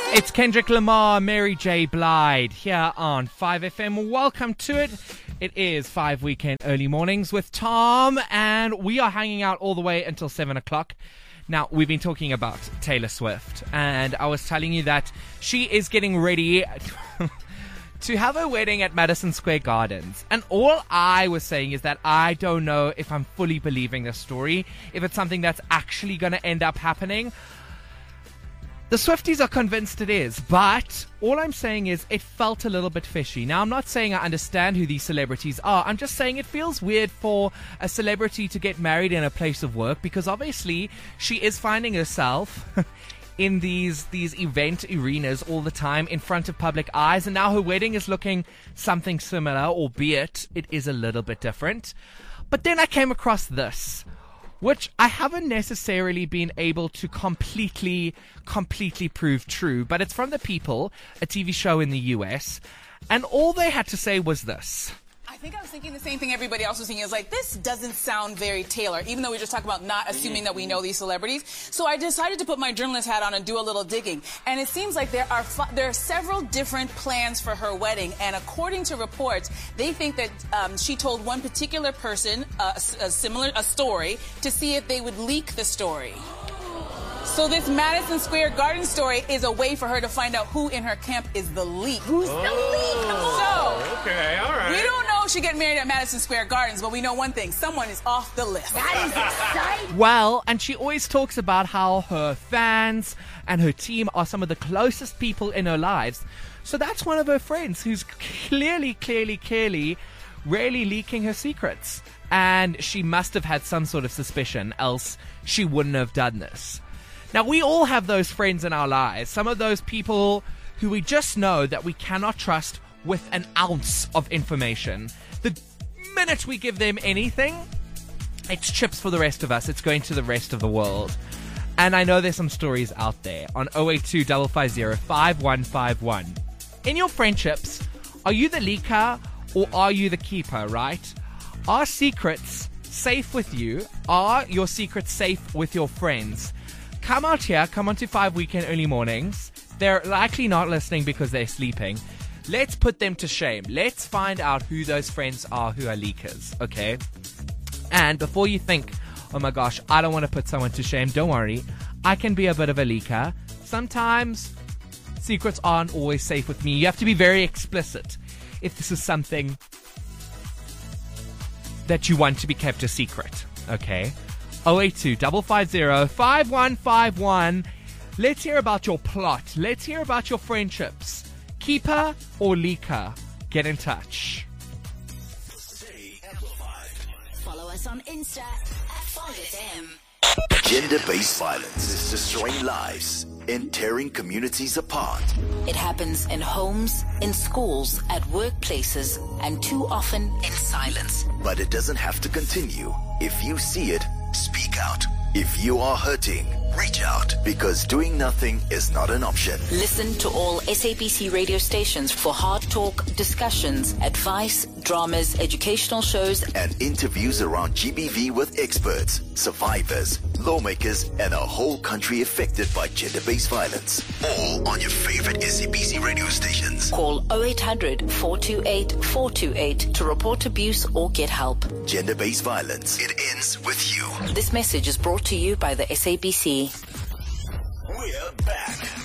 It's Kendrick Lamar, Mary J. Blige here on 5FM. Welcome to it. It is 5 Weekend Early Mornings with Tom, and we are hanging out all the way until 7 o'clock. Now, we've been talking about Taylor Swift, and I was telling you that she is getting ready to have her wedding at Madison Square Gardens. And all I was saying is that I don't know if I'm fully believing this story, if it's something that's actually going to end up happening. The Swifties are convinced it is, but all I'm saying is it felt a little bit fishy. Now, I'm not saying I understand who these celebrities are. I'm just saying it feels weird for a celebrity to get married in a place of work, because obviously she is finding herself in these event arenas all the time in front of public eyes, and now her wedding is looking something similar, albeit it is a little bit different. But then I came across this, which I haven't necessarily been able to completely prove true, but it's from The People, a TV show in the US, and all they had to say was this. I think I was thinking the same thing everybody else was thinking. I was like, this doesn't sound very Taylor, even though we just talk about not assuming that we know these celebrities. So I decided to put my journalist hat on and do a little digging. And it seems like there are several different plans for her wedding. And according to reports, they think that she told one particular person a story to see if they would leak the story. So this Madison Square Garden story is a way for her to find out who in her camp is the leak. Who's the leak? So, okay, all right. We don't know if she get married at Madison Square Gardens, but we know one thing. Someone is off the list. That is exciting. Well, and she always talks about how her fans and her team are some of the closest people in her lives. So that's one of her friends who's clearly rarely leaking her secrets. And she must have had some sort of suspicion, else she wouldn't have done this. Now, we all have those friends in our lives, some of those people who we just know that we cannot trust with an ounce of information. The minute we give them anything, it's chips for the rest of us. It's going to the rest of the world. And I know there's some stories out there on 082 550 5151. In your friendships, are you the leaker or are you the keeper, right? Are secrets safe with you? Are your secrets safe with your friends? Come out here, come onto 5 Weekend Early Mornings. They're likely not listening because they're sleeping. Let's put them to shame. Let's find out who those friends are who are leakers, okay? And before you think, oh my gosh, I don't want to put someone to shame, don't worry. I can be a bit of a leaker. Sometimes secrets aren't always safe with me. You have to be very explicit if this is something that you want to be kept a secret, okay? 082 550 5151. Let's hear about your plot. Let's hear about your friendships. Keeper or leaker? Get in touch. Stay amplified. Follow us on Insta at 5FM. Gender-based violence is destroying lives and tearing communities apart. It happens in homes, in schools, at workplaces, and too often in silence. But it doesn't have to continue. If you see it, speak out. If you are hurting, reach out, because doing nothing is not an option. Listen to all SABC radio stations for hard talk, discussions, advice, dramas, educational shows, and interviews around GBV with experts, survivors, lawmakers, and a whole country affected by gender-based violence. All on your favorite SABC radio stations. Call 0800 428 428 to report abuse or get help. Gender-based violence. It ends with you. This message is brought to you by the SABC. We're back.